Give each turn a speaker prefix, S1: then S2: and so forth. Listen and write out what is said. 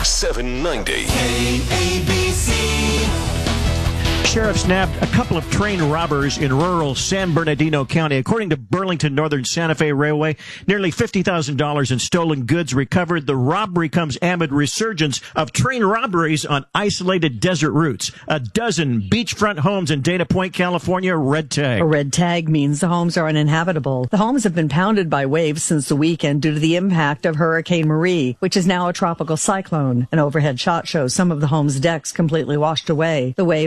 S1: 790.
S2: KABC.
S3: Sheriff nabbed a couple of train robbers in rural San Bernardino County. According to Burlington Northern Santa Fe Railway, nearly $50,000 in stolen goods recovered. The robbery comes amid resurgence of train robberies on isolated desert routes. A dozen beachfront homes in Dana Point, California, red tag.
S4: A red tag means the homes are uninhabitable. The homes have been pounded by waves since the weekend due to the impact of Hurricane Marie, which is now a tropical cyclone. An overhead shot shows some of the home's decks completely washed away. The wave